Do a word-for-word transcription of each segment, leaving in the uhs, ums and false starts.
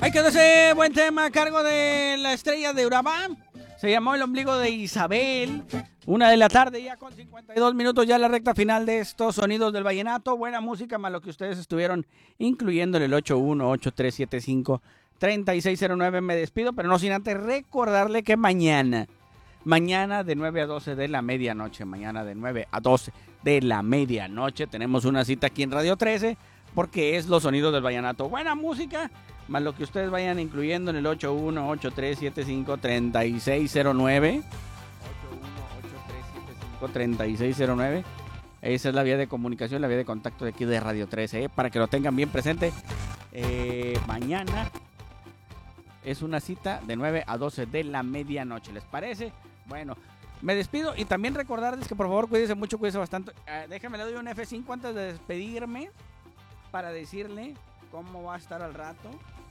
Ahí quedó ese buen tema a cargo de la estrella de Urabá. Se llamó El ombligo de Isabel. Una de la tarde ya con cincuenta y dos minutos, ya la recta final de estos sonidos del vallenato. Buena música, más lo que ustedes estuvieron incluyendo en el ocho uno ocho tres siete cinco tres seis cero nueve. Me despido, pero no sin antes recordarle que mañana, mañana de nueve a doce de la medianoche, mañana de nueve a doce de la medianoche, tenemos una cita aquí en Radio trece, porque es los sonidos del vallenato. Buena música, más lo que ustedes vayan incluyendo en el ocho uno ocho tres siete cinco tres seis cero nueve. ocho uno ocho tres siete cinco tres seis cero nueve. Esa es la vía de comunicación, la vía de contacto de aquí de Radio trece, ¿eh? Para que lo tengan bien presente. Eh, mañana es una cita de nueve a doce de la medianoche, ¿les parece? Bueno, me despido y también recordarles que por favor cuídense mucho, cuídense bastante. Eh, déjenme le doy un F cinco antes de despedirme para decirle cómo va a estar al rato.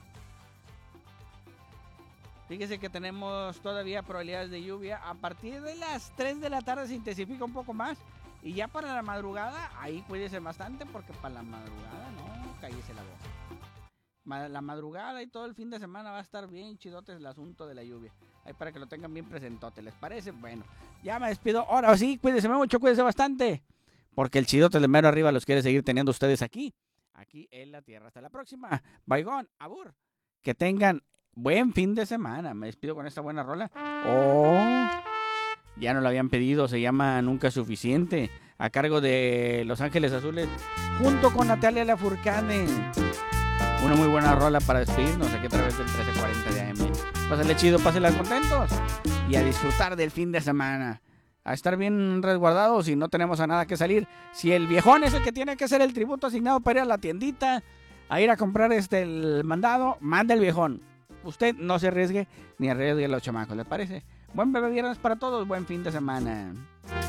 Fíjese que tenemos todavía probabilidades de lluvia. A partir de las tres de la tarde se intensifica un poco más. Y ya para la madrugada, ahí cuídese bastante, porque para la madrugada, no, cállese la boca. La madrugada y todo el fin de semana va a estar bien chidote el asunto de la lluvia. Ahí para que lo tengan bien presentote, ¿les parece? Bueno, ya me despido. Ahora sí, cuídense mucho, cuídense bastante, porque el chidote de mero arriba los quiere seguir teniendo ustedes aquí, aquí en la tierra. Hasta la próxima. Baigón, abur. Que tengan buen fin de semana. Me despido con esta buena rola. Oh, ya no lo habían pedido. Se llama Nunca es Suficiente, a cargo de Los Ángeles Azules, junto con Natalia Lafourcade. Una muy buena rola para despedirnos aquí a través del trece cuarenta de A M. Pásenle chido, pásenla contentos y a disfrutar del fin de semana. A estar bien resguardados y no tenemos a nada que salir. Si el viejón es el que tiene que hacer el tributo asignado para ir a la tiendita, a ir a comprar este el mandado, manda el viejón. Usted no se arriesgue ni arriesgue a los chamacos, ¿les parece? Buen bebé viernes para todos, buen fin de semana.